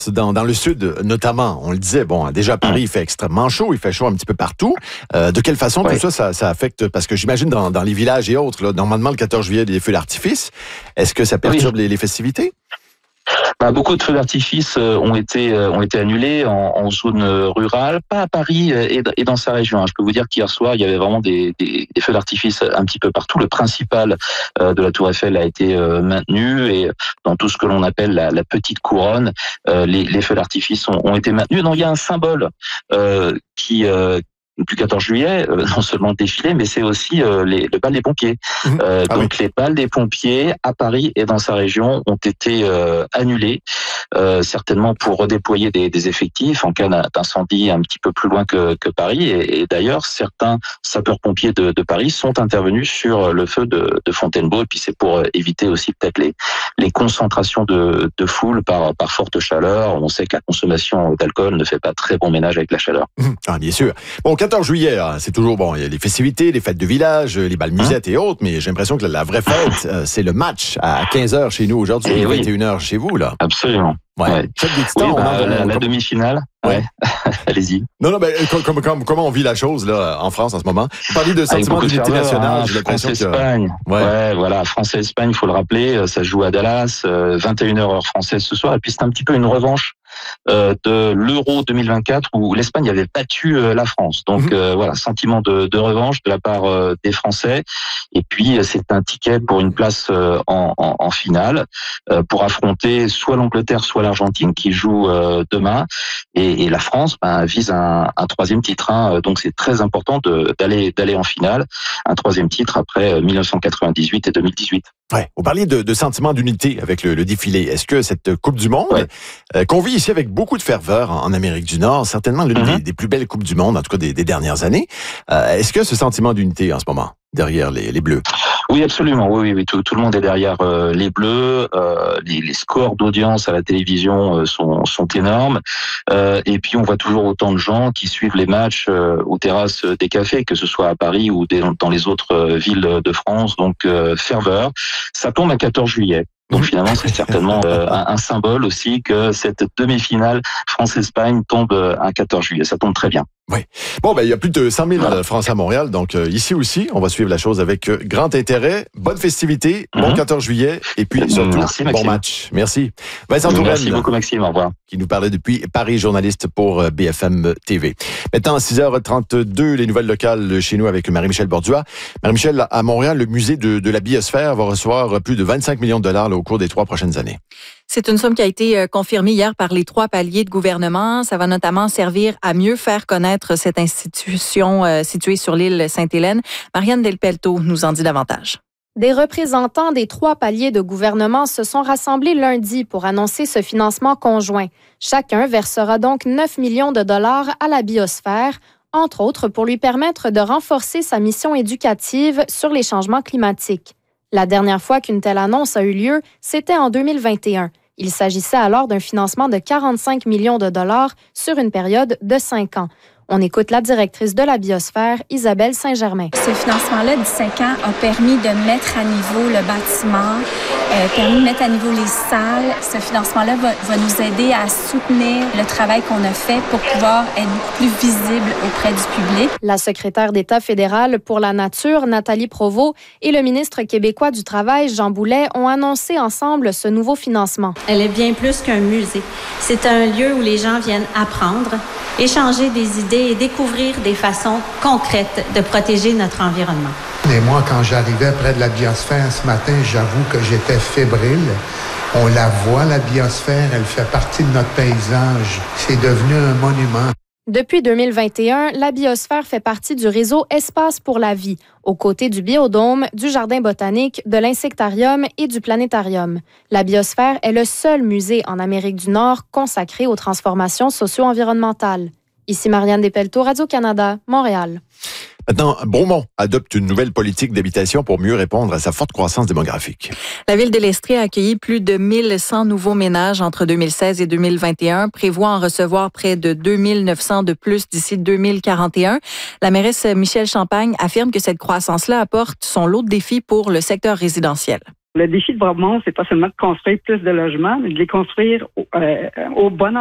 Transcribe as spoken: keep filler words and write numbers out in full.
Dans, dans le sud, notamment, on le disait, bon, déjà à Paris, il fait extrêmement chaud, il fait chaud un petit peu partout. Euh, de quelle façon ouais. tout ça, ça, ça affecte, parce que j'imagine dans, dans les villages et autres, là, normalement le quatorze juillet, il y a des feux d'artifice. Est-ce que ça perturbe oui. les, les festivités? Bah, beaucoup de feux d'artifice euh, ont été euh, ont été annulés en, en zone rurale, pas à Paris euh, et, et dans sa région. Je peux vous dire qu'hier soir, il y avait vraiment des, des, des feux d'artifice un petit peu partout. Le principal euh, de la Tour Eiffel a été euh, maintenu et dans tout ce que l'on appelle la, la petite couronne, euh, les, les feux d'artifice ont, ont été maintenus. Non, il y a un symbole euh, qui euh, du quatorze juillet, euh, non seulement le défilé, mais c'est aussi euh, les, le bal des pompiers. Mmh. Euh, ah donc oui. les balles des pompiers à Paris et dans sa région ont été euh, annulés, euh, certainement pour redéployer des, des effectifs en cas d'incendie un petit peu plus loin que, que Paris. Et, et d'ailleurs, certains sapeurs-pompiers de, de Paris sont intervenus sur le feu de, de Fontainebleau. Et puis c'est pour éviter aussi peut-être les, les concentrations de, de foule par, par forte chaleur. On sait que la consommation d'alcool ne fait pas très bon ménage avec la chaleur. Mmh. Ah, bien sûr. Bon, quatorze juillet, c'est toujours bon. Il y a les festivités, les fêtes de village, les bals musettes hein? et autres, mais j'ai l'impression que la vraie fête, euh, c'est le match à quinze heures chez nous aujourd'hui, et vingt et une heures oui. chez vous, là. Absolument. Ouais. ouais. Oui, bah, on la, la demi-finale. Ouais. ouais. Allez-y. Non, non, ben, comme, comme, comment on vit la chose, là, en France, en ce moment? Vous parlez de sentiment d'unité nationale, hein, j'ai l'impression que... France-Espagne. Ouais. ouais, voilà. France-Espagne, il faut le rappeler, ça se joue à Dallas, vingt et une heures heure française ce soir, et puis c'est un petit peu une revanche Euh, de l'Euro deux mille vingt-quatre où l'Espagne avait battu euh, la France. Donc mmh. euh, voilà, sentiment de, de revanche de la part euh, des Français. Et puis euh, c'est un ticket pour une place euh, en, en, en finale euh, pour affronter soit l'Angleterre, soit l'Argentine qui joue euh, demain. Et, et la France ben, vise un, un troisième titre. Hein. Donc c'est très important de, d'aller d'aller en finale. Un troisième titre après mille neuf cent quatre-vingt-dix-huit et deux mille dix-huit. Ouais, vous parliez de, de sentiment d'unité avec le, le défilé. Est-ce que cette Coupe du Monde, ouais. euh, qu'on vit ici avec beaucoup de ferveur en, en Amérique du Nord, certainement l'une mm-hmm. des, des plus belles Coupes du Monde, en tout cas des, des dernières années, euh, est-ce que ce sentiment d'unité en ce moment, derrière les, les Bleus? Oui, absolument. Oui, oui, oui. Tout, tout le monde est derrière euh, les Bleus. Euh, les, les scores d'audience à la télévision euh, sont, sont énormes. Euh, et puis, on voit toujours autant de gens qui suivent les matchs euh, aux terrasses des cafés, que ce soit à Paris ou des, dans les autres euh, villes de France. Donc, euh, ferveur. Ça tombe à quatorze juillet. Donc finalement, c'est certainement euh, un, un symbole aussi que cette demi-finale France-Espagne tombe un quatorze juillet. Ça tombe très bien. Oui. Bon, ben il y a plus de cent mille voilà. Français à Montréal, donc euh, ici aussi, on va suivre la chose avec euh, grand intérêt. Bonne festivité, mm-hmm. bon quatorze juillet, et puis surtout, Merci, bon match. Merci. Vincent Touraine. Merci beaucoup, Maxime. Au revoir. Qui nous parlait depuis Paris, journaliste pour B F M T V. Maintenant, six heures trente-deux, les nouvelles locales chez nous avec Marie-Michel Bordua. Marie-Michel, à Montréal, le musée de, de la biosphère va recevoir plus de vingt-cinq millions de dollars là, au cours des trois prochaines années. C'est une somme qui a été confirmée hier par les trois paliers de gouvernement. Ça va notamment servir à mieux faire connaître cette institution euh, située sur l'île Sainte-Hélène. Marianne Delpelto nous en dit davantage. Des représentants des trois paliers de gouvernement se sont rassemblés lundi pour annoncer ce financement conjoint. Chacun versera donc neuf millions de dollars à la biosphère, entre autres pour lui permettre de renforcer sa mission éducative sur les changements climatiques. La dernière fois qu'une telle annonce a eu lieu, c'était en deux mille vingt et un. Il s'agissait alors d'un financement de quarante-cinq millions de dollars sur une période de cinq ans. On écoute la directrice de la biosphère, Isabelle Saint-Germain. Ce financement-là de cinq ans a permis de mettre à niveau le bâtiment, euh, permis de mettre à niveau les salles. Ce financement-là va, va nous aider à soutenir le travail qu'on a fait pour pouvoir être beaucoup plus visible auprès du public. La secrétaire d'État fédérale pour la nature, Nathalie Provost, et le ministre québécois du Travail, Jean Boulet, ont annoncé ensemble ce nouveau financement. Elle est bien plus qu'un musée. C'est un lieu où les gens viennent apprendre, échanger des idées et découvrir des façons concrètes de protéger notre environnement. Et moi, quand j'arrivais près de la biosphère ce matin, j'avoue que j'étais fébrile. On la voit, la biosphère, elle fait partie de notre paysage. C'est devenu un monument. Depuis deux mille vingt et un, la biosphère fait partie du réseau Espace pour la vie, aux côtés du Biodôme, du Jardin botanique, de l'Insectarium et du Planétarium. La biosphère est le seul musée en Amérique du Nord consacré aux transformations socio-environnementales. Ici Marianne Delpelto, Radio-Canada, Montréal. Maintenant, Bromont adopte une nouvelle politique d'habitation pour mieux répondre à sa forte croissance démographique. La ville de l'Estrie a accueilli plus de mille cent nouveaux ménages entre deux mille seize et deux mille vingt et un, prévoit en recevoir près de deux mille neuf cents de plus d'ici deux mille quarante et un. La mairesse Michèle Champagne affirme que cette croissance-là apporte son lot de défis pour le secteur résidentiel. Le défi de Bromont, c'est pas seulement de construire plus de logements, mais de les construire au, euh, au bon